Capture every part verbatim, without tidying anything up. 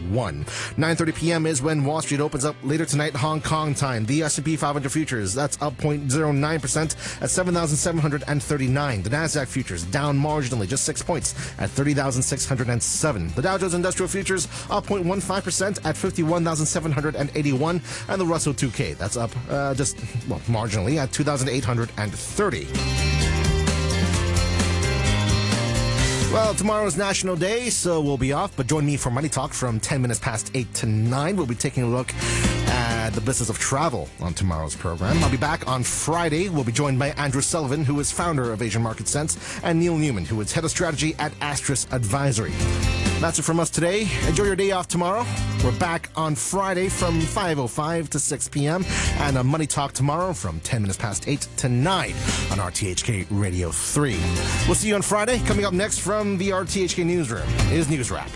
one. nine thirty p.m. is when Wall Street opens up later tonight, Hong Kong time. The S and P five hundred futures, that's up zero point zero nine percent at seven thousand seven hundred thirty-nine. The NASDAQ futures down marginally, just six points at thirty thousand six hundred seven. The Dow Jones Industrial Futures up zero point one five percent at fifty-one thousand seven hundred eighty-one. And the Russell two K, that's up uh, just, well, marginally at two thousand eight hundred thirty. Well, tomorrow's National Day, so we'll be off, but join me for Money Talk from ten minutes past eight to nine. We'll be taking a look at the business of travel on tomorrow's program. I'll be back on Friday. We'll be joined by Andrew Sullivan, who is founder of Asian Market Sense, and Neil Newman, who is head of strategy at Astris Advisory. That's it from us today. Enjoy your day off tomorrow. We're back on Friday from five oh five to six p.m. and a Money Talk tomorrow from ten minutes past eight to nine on R T H K Radio three. We'll see you on Friday. Coming up next from the R T H K Newsroom is News Wrap.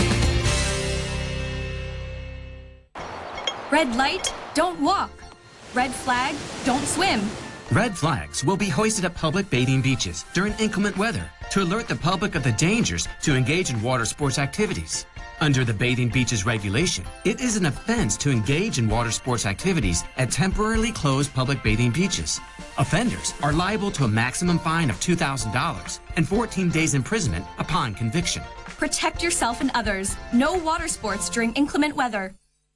Red light, don't walk. Red flag, don't swim. Red flags will be hoisted at public bathing beaches during inclement weather to alert the public of the dangers to engage in water sports activities. Under the Bathing Beaches regulation, it is an offense to engage in water sports activities at temporarily closed public bathing beaches. Offenders are liable to a maximum fine of two thousand dollars and fourteen days imprisonment upon conviction. Protect yourself and others. No water sports during inclement weather.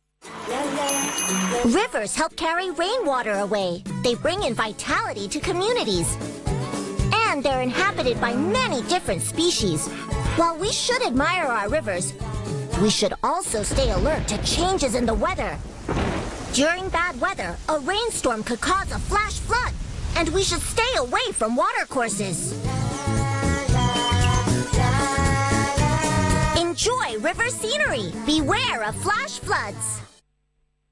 Rivers help carry rainwater away. They bring in vitality to communities. And they're inhabited by many different species. While we should admire our rivers, we should also stay alert to changes in the weather. During bad weather, a rainstorm could cause a flash flood, and we should stay away from watercourses. Enjoy river scenery. Beware of flash floods.